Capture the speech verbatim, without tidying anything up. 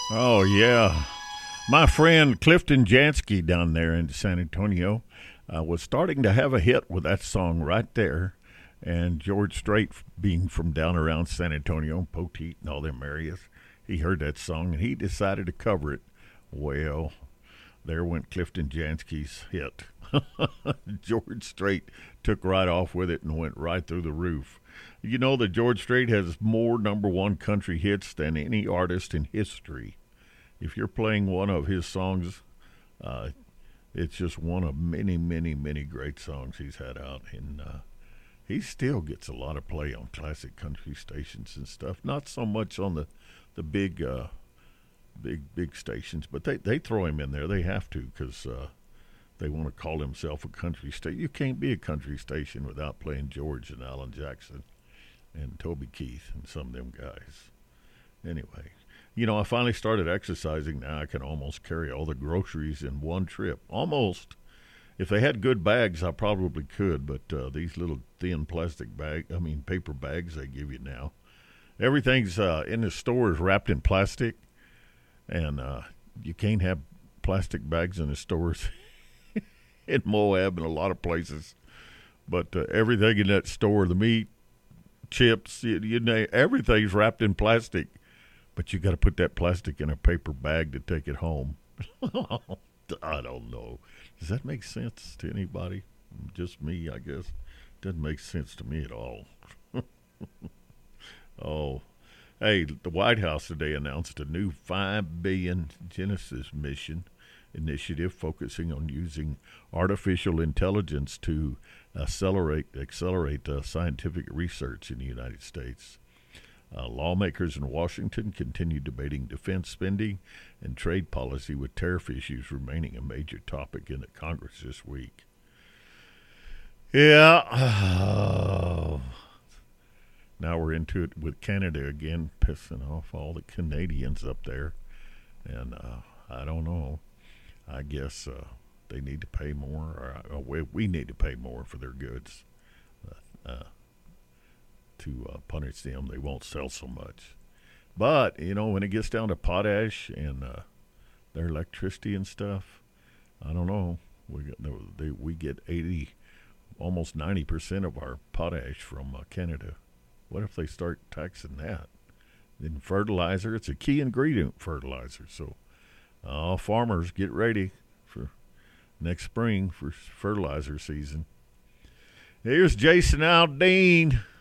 Oh, yeah. My friend Clifton Jansky down there in San Antonio uh, was starting to have a hit with that song right there. And George Strait, being from down around San Antonio, Poteet, and all them areas, he heard that song and he decided to cover it. Well, there went Clifton Jansky's hit. George Strait took right off with it and went right through the roof. You know that George Strait has more number one country hits than any artist in history. If you're playing one of his songs, uh, it's just one of many, many, many great songs he's had out. And uh, he still gets a lot of play on classic country stations and stuff. Not so much on the the big, uh, big, big stations, but they, they throw him in there. They have to because uh, they want to call himself a country station. You can't be a country station without playing George and Alan Jackson and Toby Keith and some of them guys. Anyway, you know, I finally started exercising. Now I can almost carry all the groceries in one trip. Almost. If they had good bags, I probably could, but uh, these little thin plastic bag, I mean paper bags they give you now, everything's uh, in the store is wrapped in plastic, and uh, you can't have plastic bags in the stores in Moab and a lot of places. But uh, everything in that store, the meat, chips, you, you know, everything's wrapped in plastic. But you got to put that plastic in a paper bag to take it home. I don't know. Does that make sense to anybody? Just me, I guess. Doesn't make sense to me at all. Oh, hey, the White House today announced a new five billion dollars Genesis mission initiative focusing on using artificial intelligence to accelerate accelerate uh, scientific research in the United States. Uh, lawmakers in Washington continue debating defense spending and trade policy, with tariff issues remaining a major topic in the Congress this week. Yeah. Oh. Now we're into it with Canada again, pissing off all the Canadians up there. And uh, I don't know. I guess uh, they need to pay more, or uh, we, we need to pay more for their goods. Uh, uh, to uh, punish them, they won't sell so much. But, you know, when it gets down to potash and uh, their electricity and stuff, I don't know. We get, they, we get eighty, almost ninety percent of our potash from uh, Canada. What if they start taxing that? Then fertilizer, it's a key ingredient, fertilizer. So, uh, farmers, get ready for next spring for fertilizer season. Here's Jason Aldean.